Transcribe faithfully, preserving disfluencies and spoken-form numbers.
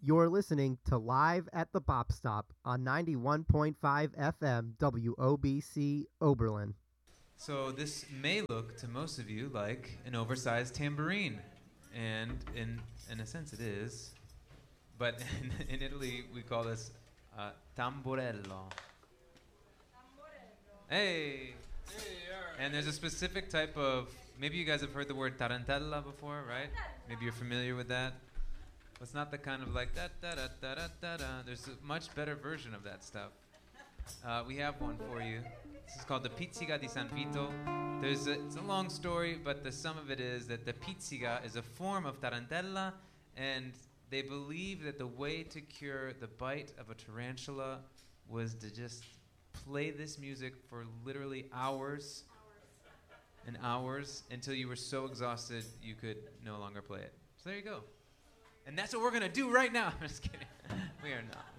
You're listening to Live at the Bop Stop on ninety-one point five F M W O B C Oberlin. So this may look to most of you like an oversized tambourine, and in in a sense it is, but in, in Italy we call this uh, tamburello. Hey! And there's a specific type of, maybe you guys have heard the word tarantella before, right? Maybe you're familiar with that. It's not the kind of like da da da da da da da. There's a much better version of that stuff. Uh, we have one for you. This is called the Pizzica di San Vito. There's a, it's a long story, but the sum of it is that the pizzica is a form of tarantella, and they believe that the way to cure the bite of a tarantula was to just play this music for literally hours and hours until you were so exhausted you could no longer play it. So there you go. And that's what we're going to do right now. I'm just kidding. We are not.